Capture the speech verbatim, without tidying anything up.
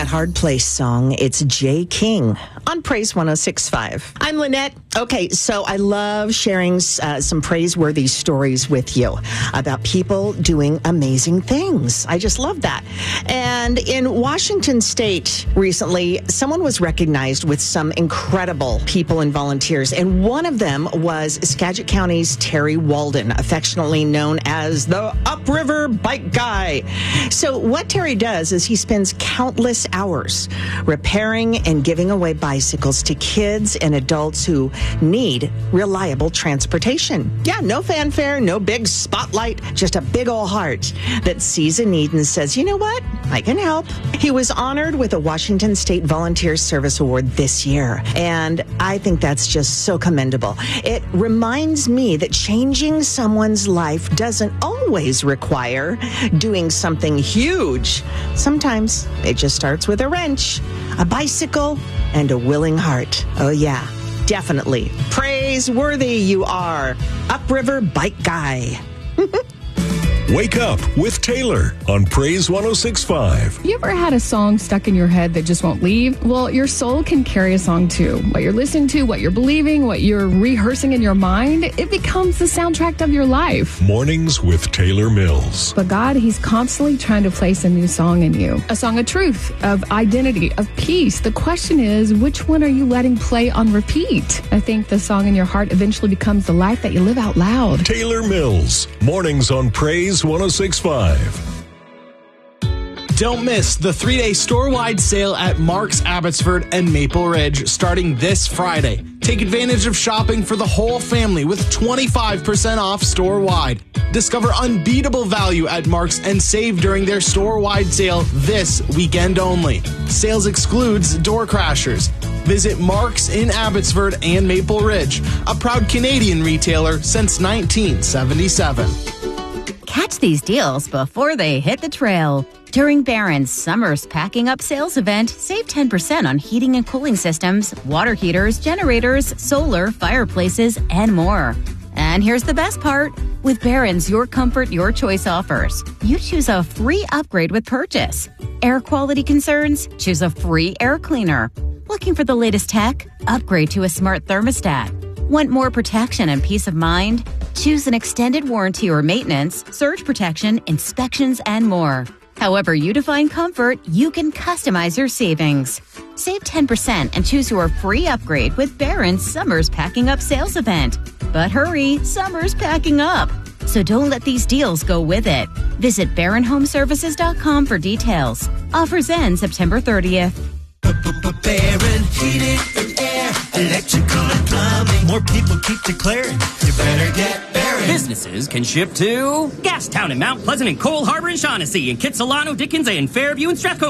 that Hard Place song. It's Jay King on Praise one oh six point five. I'm Lynette. Okay, so I love sharing uh, some praiseworthy stories with you about people doing amazing things. I just love that. And in Washington State recently, someone was recognized with some incredible people and volunteers. And one of them was Skagit County's Terry Walden, affectionately known as the Upriver Bike Guy. So what Terry does is he spends countless hours repairing and giving away bicycles to kids and adults who need reliable transportation. Yeah, no fanfare, no big spotlight, just a big old heart that sees a need and says, you know what? I can help. He was honored with a Washington State Volunteer Service Award this year, and I think that's just so commendable. It reminds me that changing someone's life doesn't always require doing something huge. Sometimes it just starts with a wrench, a bicycle, and a willing heart. Oh, yeah, definitely. Praiseworthy you are, Upriver Bike Guy. Wake up with Taylor on Praise one oh six point five. You ever had a song stuck in your head that just won't leave? Well, your soul can carry a song too. What you're listening to, what you're believing, what you're rehearsing in your mind, it becomes the soundtrack of your life. Mornings with Taylor Mills. But God, He's constantly trying to place a new song in you. A song of truth, of identity, of peace. The question is, which one are you letting play on repeat? I think the song in your heart eventually becomes the life that you live out loud. Taylor Mills. Mornings on Praise one oh six point five. Don't miss the three-day store-wide sale at Mark's Abbotsford and Maple Ridge starting this Friday. Take advantage of shopping for the whole family with twenty-five percent off store-wide. Discover unbeatable value at Mark's and save during their store-wide sale this weekend only. Sales excludes door crashers. Visit Mark's in Abbotsford and Maple Ridge, a proud Canadian retailer since nineteen seventy-seven. Catch these deals before they hit the trail. During Barron's Summer's Packing Up Sales Event, save ten percent on heating and cooling systems, water heaters, generators, solar, fireplaces, and more. And here's the best part. With Barron's Your Comfort, Your Choice offers, you choose a free upgrade with purchase. Air quality concerns? Choose a free air cleaner. Looking for the latest tech? Upgrade to a smart thermostat. Want more protection and peace of mind? Choose an extended warranty or maintenance, surge protection, inspections, and more. However you define comfort, you can customize your savings. Save ten percent and choose your free upgrade with Barron's Summer's Packing Up Sales Event. But hurry, summer's packing up. So don't let these deals go with it. Visit Barron Home Services dot com for details. Offers end September thirtieth. Barron Heating and Air, Electrical and Plumbing. More people keep declaring, you better get Barron. Businesses can ship to Gastown and Mount Pleasant and Cole Harbor and Shaughnessy and Kitsilano, Dickens and Fairview and Strathcona.